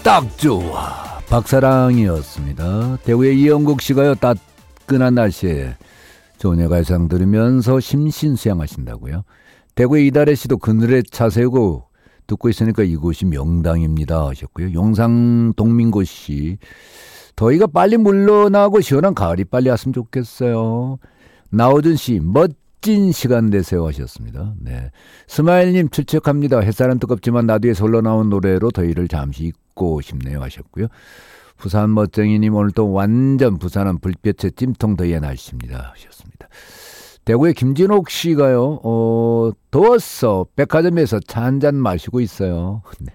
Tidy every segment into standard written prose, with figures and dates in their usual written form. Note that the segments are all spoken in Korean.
딱 좋아 박사랑이었습니다. 대구의 이영국 씨가요, 따끈한 날씨에 좋은 가요상 들으면서 심신수양하신다고요. 대구의 이달혜 씨도 그늘에 차 세우고 듣고 있으니까 이곳이 명당입니다 하셨고요. 용상 동민고 씨, 더위가 빨리 물러나고 시원한 가을이 빨리 왔으면 좋겠어요. 나오준 씨, 멋진 시간 되세요 하셨습니다. 네. 스마일님, 출첵합니다. 햇살은 뜨겁지만 나두에서 흘러나온 노래로 더위를 잠시 잊고 싶네요 하셨고요. 부산 멋쟁이님, 오늘도 완전 부산은 불볕에 찜통 더위의 날씨입니다 하셨습니다. 대구의 김진옥 씨가요, 더웠어 백화점에서 차 한잔 마시고 있어요. 네.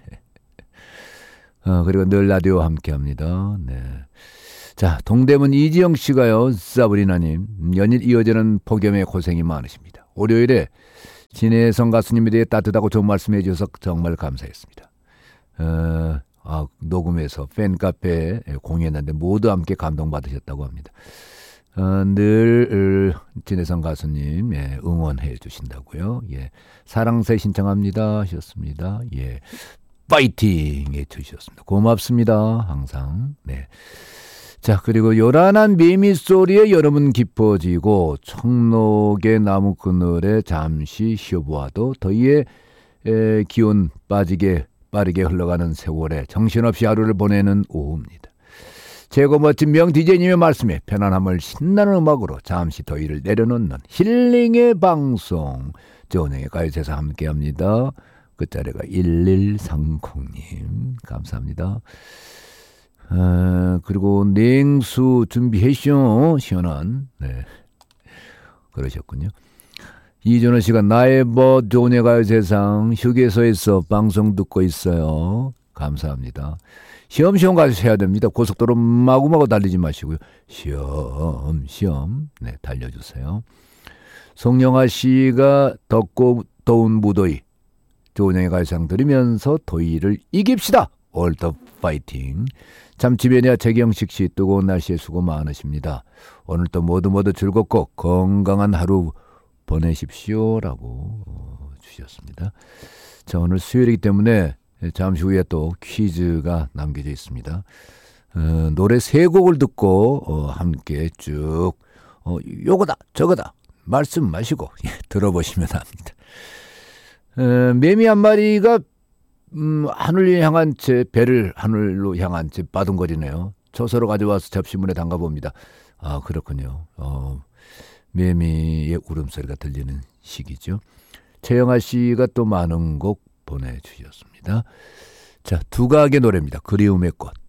그리고 늘 라디오와 함께합니다. 네. 자, 동대문 이지영 씨가요, 사브리나님, 연일 이어지는 폭염에 고생이 많으십니다. 월요일에 진혜성 가수님에 대해 따뜻하고 좋은 말씀해 주셔서 정말 감사했습니다. 녹음해서 팬카페에 공연했는데 모두 함께 감동받으셨다고 합니다. 늘 진혜성 가수님 응원해 주신다고요. 예, 사랑새 신청합니다 하셨습니다. 예, 파이팅 해주셨습니다. 고맙습니다 항상. 네. 자, 그리고 요란한 매미 소리에 여름은 깊어지고 청록의 나무 그늘에 잠시 쉬어보아도 더위에 기온 빠르게 흘러가는 세월에 정신없이 하루를 보내는 오후입니다. 최고 멋진 명 DJ님의 말씀에 편안함을 신나는 음악으로 잠시 더위를 내려놓는 힐링의 방송, 조은행의 가요제사 함께합니다. 끝자리가 1130님 감사합니다. 그리고 냉수 준비했쇼 시원한. 네, 그러셨군요. 이준호 씨가 나의 조은의 가요제상 휴게소에서 방송 듣고 있어요. 감사합니다. 시험시험 가셔야 됩니다. 고속도로 마구마구 달리지 마시고요. 시험 네, 달려주세요. 송영아 씨가 덥고 더운 무더위 조은영의 가요상 들으면서 더위를 이깁시다. 올더 파이팅. 참 지변이야 최경식 씨, 뜨거운 날씨에 수고 많으십니다. 오늘도 모두 즐겁고 건강한 하루 보내십시오 라고 주셨습니다. 자, 오늘 수요일이기 때문에 잠시 후에 또 퀴즈가 남겨져 있습니다. 노래 3곡을 듣고 함께 쭉 요거다 저거다 말씀 마시고 들어보시면 합니다. 매미 한 마리가 하늘을 향한 채 배를 하늘로 향한 채 바둥거리네요. 초서로 가져와서 접시문에 담가봅니다. 아, 그렇군요. 매미의 울음소리가 들리는 시기죠. 최영아 씨가 또 많은 곡 보내주셨습니다. 자, 두각의 노래입니다. 그리움의 꽃.